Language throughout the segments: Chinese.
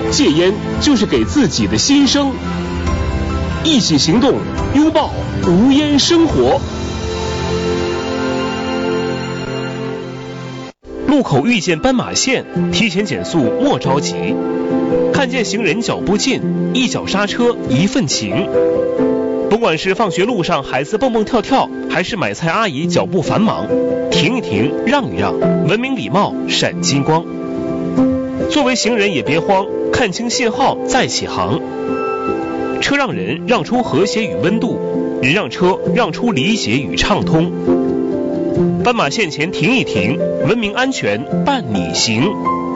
戒烟就是给自己的新生。一起行动，拥抱无烟生活。路口遇见斑马线，提前减速莫着急。看见行人脚步近，一脚刹车一份情。甭管是放学路上孩子蹦蹦跳跳，还是买菜阿姨脚步繁忙，停一停，让一让，文明礼貌闪金光。作为行人也别慌，看清信号再起航。车让人让出和谐与温度，人让车让出理解与畅通。斑马线前停一停，文明安全伴你行。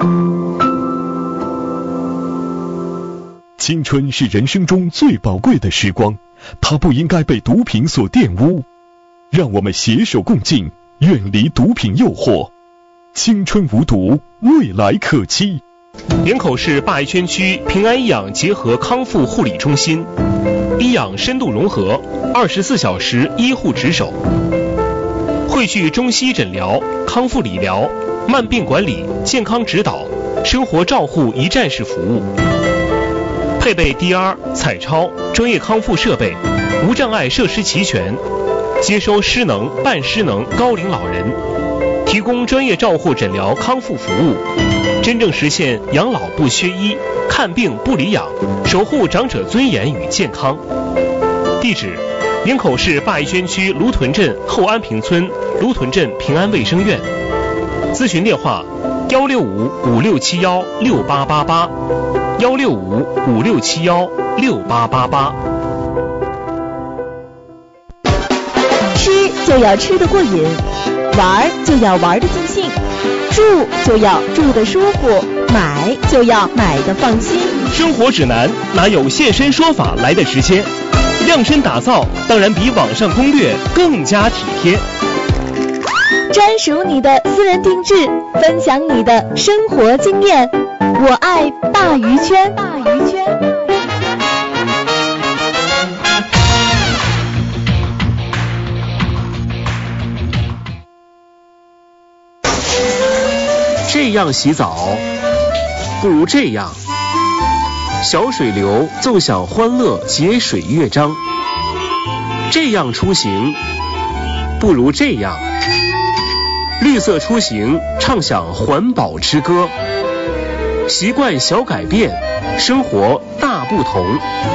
青春是人生中最宝贵的时光，它不应该被毒品所玷污。让我们携手共进，远离毒品诱惑。青春无毒，未来可期。 营口市灞宜圈区平安医养结合康复护理中心，医养深度融合，24小时医护值守，汇聚中西医诊疗、康复理疗、慢病管理、健康指导、生活照护一站式服务，配备 DR、彩超、专业康复设备，无障碍设施齐全，接收失能、半失能高龄老人，提供专业照护诊疗康复服务，真正实现养老不缺医，看病不离养，守护长者尊严与健康。地址：营口市灞宜圈区芦屯镇后安平村芦屯镇平安卫生院。咨询电话：165-5671-6888，165-5671-6888。 吃就要吃得过瘾，玩就要玩得尽兴，住就要住得舒服，买就要买得放心。 生活指南哪有现身说法来的直接？量身打造当然比网上攻略更加体贴。 专属你的私人定制，分享你的生活经验。我爱鲅鱼圈。 这样洗澡，不如这样。小水流奏响欢乐节水乐章。这样出行，不如这样。绿色出行，唱响环保之歌。习惯小改变，生活大不同。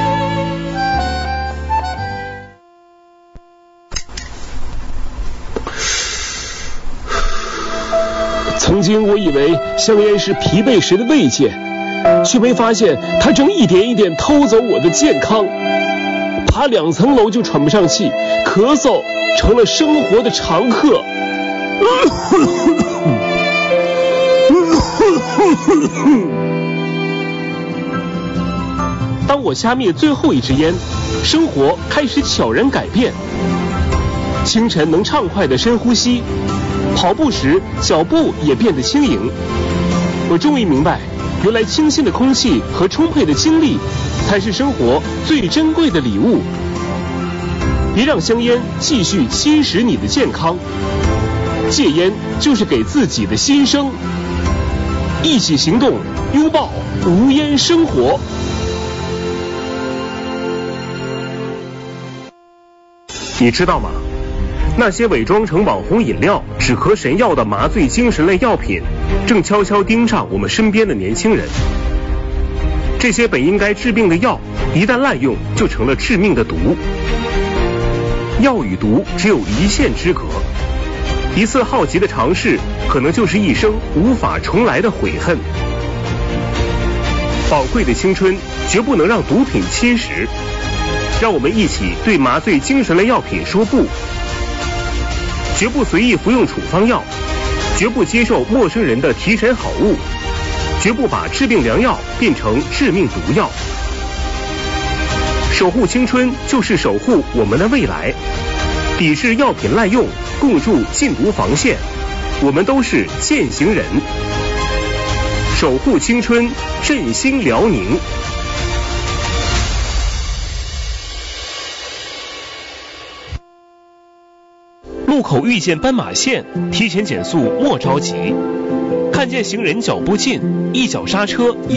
曾经我以为香烟是疲惫时的慰藉，却没发现它正一点一点偷走我的健康。爬2层楼就喘不上气，咳嗽成了生活的常客。当我掐灭最后一支烟，生活开始悄然改变。清晨能畅快的深呼吸，跑步时脚步也变得轻盈。我终于明白，原来清新的空气和充沛的精力才是生活最珍贵的礼物。别让香烟继续侵蚀你的健康，戒烟就是给自己的新生。一起行动，拥抱无烟生活。你知道吗？那些伪装成网红饮料、止咳神药的麻醉精神类药品，正悄悄盯上我们身边的年轻人。这些本应该治病的药，一旦滥用，就成了致命的毒。药与毒只有一线之隔，一次好奇的尝试，可能就是一生无法重来的悔恨。宝贵的青春绝不能让毒品侵蚀，让我们一起对麻醉精神类药品说不。绝不随意服用处方药，绝不接受陌生人的提神好物，绝不把治病良药变成致命毒药。守护青春就是守护我们的未来，抵制药品滥用，共筑禁毒防线。我们都是践行人，守护青春，振兴辽宁。路口遇见斑马线，提前减速莫着急。看见行人脚步近，一脚刹车